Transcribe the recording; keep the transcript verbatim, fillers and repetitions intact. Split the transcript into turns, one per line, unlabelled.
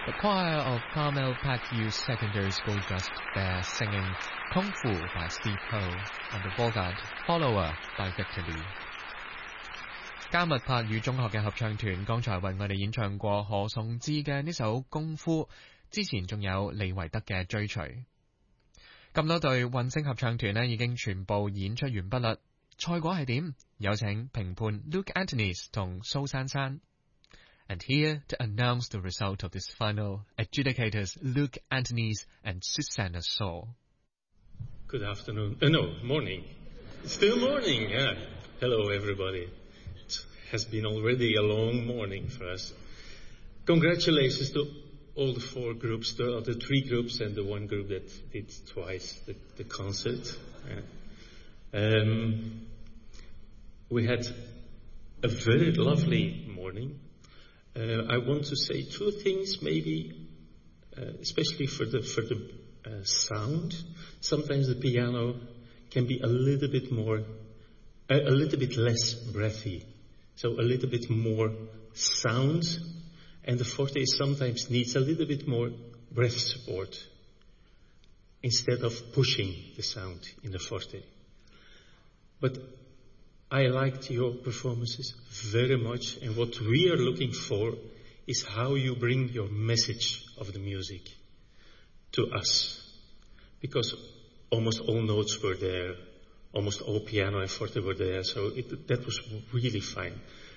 The choir of Carmel Park Youth Secondary School just there singing Kung Fu by Steve Ho and the Bogart Follower by Victor Lee. 加密柏語中學嘅合唱團剛才為我哋演唱過何崇智嘅呢首功夫，之前仲有李維德嘅追隨。咁多隊混聲合唱團呢已經全部演出完畢啦，賽果係點？有請評判 Luke Anthony's 同蘇珊珊。And here to announce the result of this final, adjudicators Luke Anthony's and Susanna Saw.
Good afternoon. Uh, no, morning. Still morning, yeah. Hello, everybody. It has been already a long morning for us. Congratulations to all the four groups, the, the three groups and the one group that did twice the, the concert. Yeah. Um, we had a very lovely morning. Uh, I want to say two things, maybe, uh, especially for the for the uh, sound. Sometimes the piano can be a little bit more, a, a little bit less breathy, so a little bit more sound, and the forte sometimes needs a little bit more breath support instead of pushing the sound in the forte. But I liked your performances very much, and what we are looking for is how you bring your message of the music to us. Because almost all notes were there, almost all piano and forte were there, so it, that was really fine.